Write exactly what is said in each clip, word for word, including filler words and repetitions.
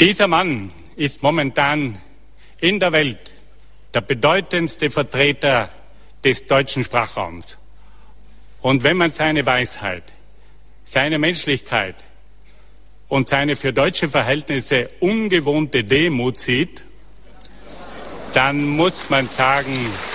Dieser Mann ist momentan in der Welt der bedeutendste Vertreter des deutschen Sprachraums. Und wenn man seine Weisheit, seine Menschlichkeit und seine für deutsche Verhältnisse ungewohnte Demut sieht, dann muss man sagen,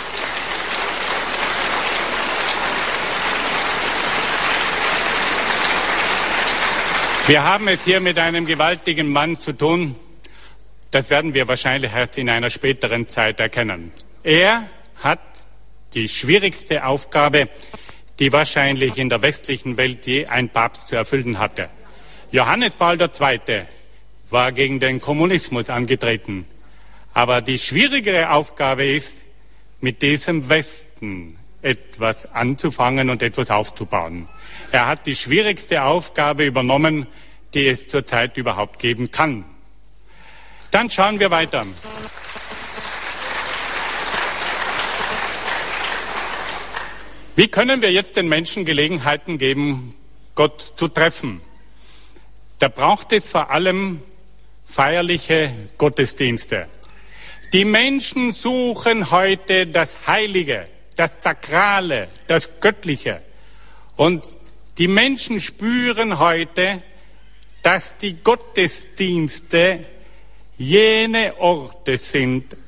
wir haben es hier mit einem gewaltigen Mann zu tun. Das werden wir wahrscheinlich erst in einer späteren Zeit erkennen. Er hat die schwierigste Aufgabe, die wahrscheinlich in der westlichen Welt je ein Papst zu erfüllen hatte. Johannes Paul der Zweite war gegen den Kommunismus angetreten. Aber die schwierigere Aufgabe ist, mit diesem Westen etwas anzufangen und etwas aufzubauen. Er hat die schwierigste Aufgabe übernommen, die es zurzeit überhaupt geben kann. Dann schauen wir weiter. Wie können wir jetzt den Menschen Gelegenheiten geben, Gott zu treffen? Da braucht es vor allem feierliche Gottesdienste. Die Menschen suchen heute das Heilige, das Sakrale, das Göttliche. Und die Menschen spüren heute, dass die Gottesdienste jene Orte sind,